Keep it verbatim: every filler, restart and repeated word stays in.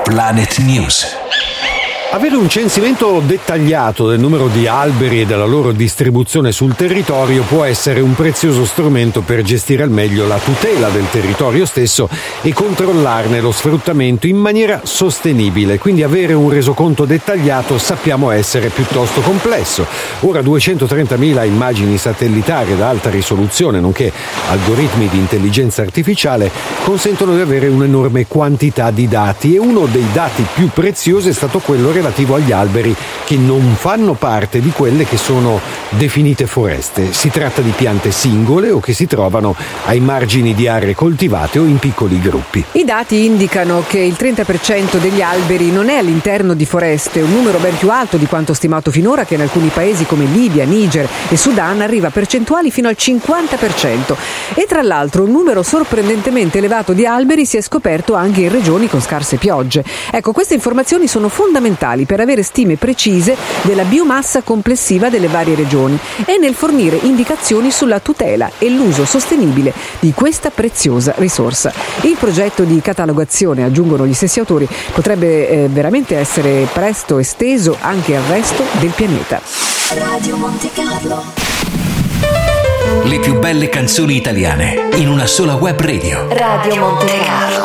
Planet News. Avere un censimento dettagliato del numero di alberi e della loro distribuzione sul territorio può essere un prezioso strumento per gestire al meglio la tutela del territorio stesso e controllarne lo sfruttamento in maniera sostenibile. Quindi avere un resoconto dettagliato sappiamo essere piuttosto complesso. Ora duecentotrentamila immagini satellitari ad alta risoluzione, nonché algoritmi di intelligenza artificiale, consentono di avere un'enorme quantità di dati, e uno dei dati più preziosi è stato quello relativo agli alberi che non fanno parte di quelle che sono definite foreste. Si tratta di piante singole o che si trovano ai margini di aree coltivate o in piccoli gruppi. I dati indicano che il trenta per cento degli alberi non è all'interno di foreste, un numero ben più alto di quanto stimato finora, che in alcuni paesi come Libia, Niger e Sudan arriva a percentuali fino al cinquanta per cento. E tra l'altro un numero sorprendentemente elevato di alberi si è scoperto anche in regioni con scarse piogge. Ecco, queste informazioni sono fondamentali per avere stime precise della biomassa complessiva delle varie regioni e nel fornire indicazioni sulla tutela e l'uso sostenibile di questa preziosa risorsa. Il progetto di catalogazione, aggiungono gli stessi autori, potrebbe eh, veramente essere presto esteso anche al resto del pianeta. Radio Monte Carlo. Le più belle canzoni italiane in una sola web radio. Radio Monte Carlo.